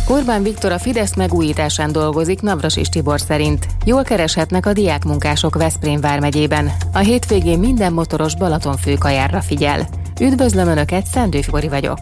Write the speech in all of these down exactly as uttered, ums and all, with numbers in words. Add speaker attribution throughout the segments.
Speaker 1: Orbán Viktor a Fidesz megújításán dolgozik, Navracsics Tibor szerint. Jól kereshetnek a diákmunkások Veszprém vármegyében. A hétvégén minden motoros Balatonfőkajárra figyel. Üdvözlöm Önöket, Szendő Fibori vagyok.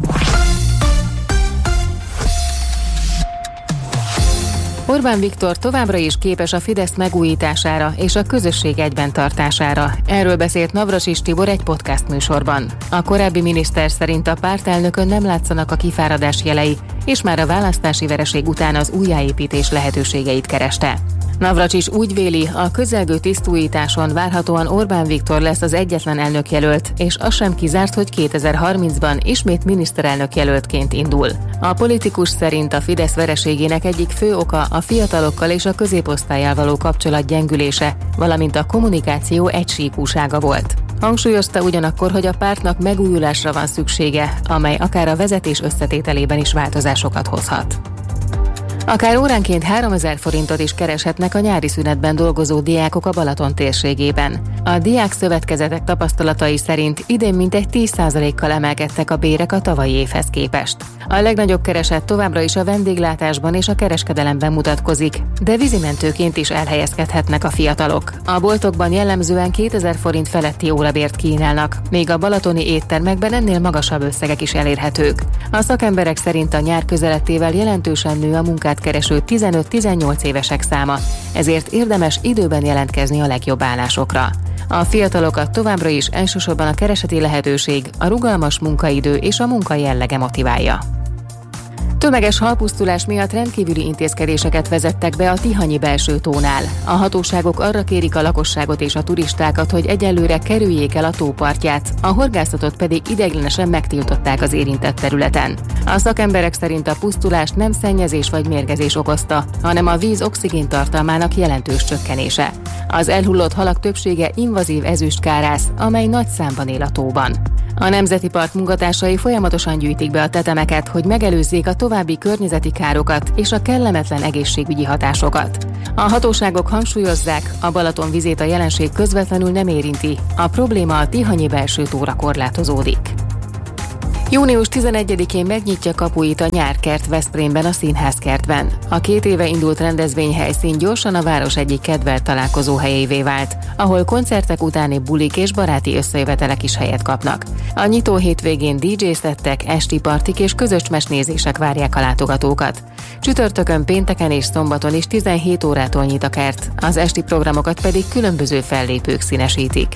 Speaker 1: Orbán Viktor továbbra is képes a Fidesz megújítására és a közösség egyben tartására. Erről beszélt Navracsics Tibor egy podcast műsorban. A korábbi miniszter szerint a pártelnökön nem látszanak a kifáradás jelei, és már a választási vereség után az újjáépítés lehetőségeit kereste. Navracsics úgy véli, a közelgő tisztújításon várhatóan Orbán Viktor lesz az egyetlen elnökjelölt, és az sem kizárt, hogy kétezer-harmincban ismét miniszterelnökjelöltként indul. A politikus szerint a Fidesz vereségének egyik fő oka a fiatalokkal és a középosztállyal való kapcsolat gyengülése, valamint a kommunikáció egysíkúsága volt. Hangsúlyozta ugyanakkor, hogy a pártnak megújulásra van szüksége, amely akár a vezetés összetételében is változásokat hozhat. Akár óránként háromezer forintot is kereshetnek a nyári szünetben dolgozó diákok a Balaton térségében. A diák szövetkezetek tapasztalatai szerint idén mintegy tíz százalékkal emelkedtek a bérek a tavalyi évhez képest. A legnagyobb kereset továbbra is a vendéglátásban és a kereskedelemben mutatkozik, de vízimentőként is elhelyezkedhetnek a fiatalok. A boltokban jellemzően kétezer forint feletti órabért kínálnak, még a balatoni éttermekben ennél magasabb összegek is elérhetők. A szakemberek szerint a nyár közelettével jelentősen nő a munkát kereső tizenöt-tizennyolc évesek száma, ezért érdemes időben jelentkezni a legjobb állásokra. A fiatalokat továbbra is elsősorban a kereseti lehetőség, a rugalmas munkaidő és a munka jellege motiválja. Tömeges halpusztulás miatt rendkívüli intézkedéseket vezettek be a Tihanyi belső tónál. A hatóságok arra kérik a lakosságot és a turistákat, hogy egyelőre kerüljék el a tó partját, a horgászatot pedig ideiglenesen megtiltották az érintett területen. A szakemberek szerint a pusztulást nem szennyezés vagy mérgezés okozta, hanem a víz oxigéntartalmának jelentős csökkenése. Az elhullott halak többsége invazív ezüstkárász, amely nagy számban él a tóban. A Nemzeti Park munkatársai folyamatosan gyűjtik be a tetemeket, hogy megelőzzék a további környezeti károkat és a kellemetlen egészségügyi hatásokat. A hatóságok hangsúlyozzák, a Balaton vizét a jelenség közvetlenül nem érinti, a probléma a Tihanyi belső tóra korlátozódik. június tizenegyedikén megnyitja kapuit a Nyárkert Veszprémben a Színházkertben. A két éve indult rendezvényhelyszín gyorsan a város egyik kedvelt találkozóhelyévé vált, ahol koncertek utáni bulik és baráti összejövetelek is helyet kapnak. A nyitó hétvégén dé dzsé-szettek, esti partik és közös mesnézések várják a látogatókat. Csütörtökön, pénteken és szombaton is tizenhét órától nyit a kert, az esti programokat pedig különböző fellépők színesítik.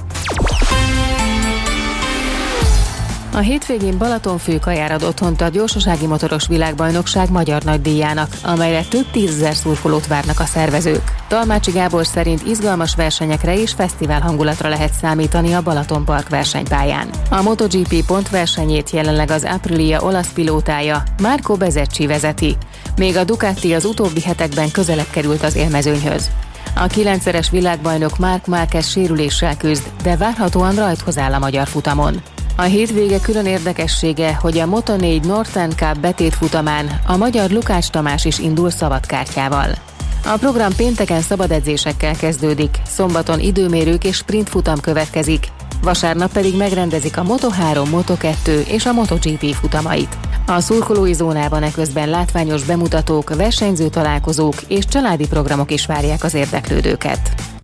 Speaker 1: A hétvégén Balatonfőkajár ad otthont a gyorsasági motoros világbajnokság magyar nagydíjának, amelyre több tízezer szurkolót várnak a szervezők. Talmácsi Gábor szerint izgalmas versenyekre és fesztivál hangulatra lehet számítani a Balaton Park versenypályán. A MotoGP pontversenyét jelenleg az Aprilia olasz pilótája, Marco Bezzecchi vezeti, még a Ducati az utóbbi hetekben közelebb került az élmezőnyhöz. A kilencszeres világbajnok Marc Márquez sérüléssel küzd, de várhatóan rajthoz áll a magyar futamon. A hétvége külön érdekessége, hogy a Moto négy Northern Cup betétfutamán a magyar Lukács Tamás is indul szabadkártyával. A program pénteken szabad edzésekkel kezdődik, szombaton időmérők és sprintfutam következik, vasárnap pedig megrendezik a Moto három, Moto kettő és a MotoGP futamait. A szurkolói zónában eközben látványos bemutatók, versenyző találkozók és családi programok is várják az érdeklődőket.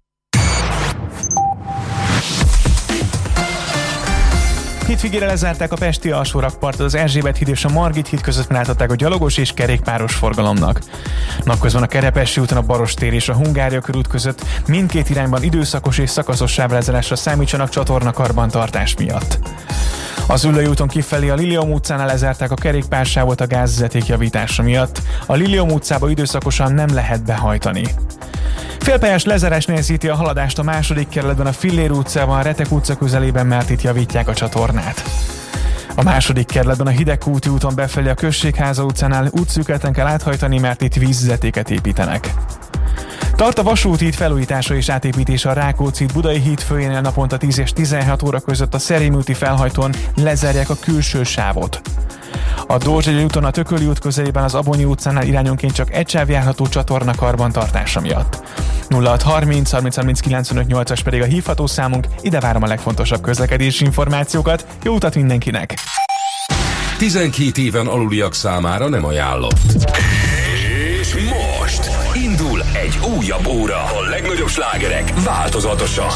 Speaker 2: Hétvégére lezárták a pesti alsórakpartot, az Erzsébet híd és a Margit híd között megállították a gyalogos és kerékpáros forgalomnak. Napközben a Kerepesi úton a Barostér és a Hungária körút között mindkét irányban időszakos és szakaszos sávlezárásra számítsanak csatornakarbantartás miatt. Az Üllői úton kifelé a Lilium utcánál lezárták a kerékpársávot a gázvezeték javítása miatt. A Lilium utcába időszakosan nem lehet behajtani. Félpályás lezárás nehezíti a haladást a második kerületben a Fillér utcában, a Retek utca közelében, mert itt javítják a csatornát. A második kerületben a Hidegkúti úton befelé a Községháza utcánál útszűkületen kell áthajtani, mert itt vízvezetéket építenek. Tart a vasúti híd felújítása és átépítése a Rákóczi híd Budai híd főjénél naponta tíz és tizenhat óra között, a Szerémi úti felhajtón lezárják a külső sávot. A Dózsegyi úton a Tököli út közelében az Abonyi utcánál irányonként csak egy sáv járható csatorna karbantartása miatt. nulla hat harminc harminc harminc kilencvenöt nyolcas pedig a hívható számunk, ide várom a legfontosabb közlekedési információkat. Jó utat mindenkinek!
Speaker 3: tizenkét éven aluliak számára nem ajánlott. És most indul egy újabb óra. A legnagyobb slágerek változatosan.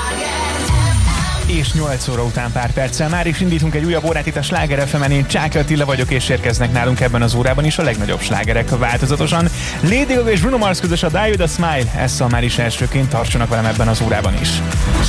Speaker 2: És nyolc óra után pár perccel már is indítunk egy újabb órát itt a Sláger ef emen. Én Csáky Attila vagyok, és érkeznek nálunk ebben az órában is a legnagyobb slágerek változatosan. Lady Gaga és Bruno Mars közös a Die With A Smile, ezzel már is elsőként tartsanak velem ebben az órában is.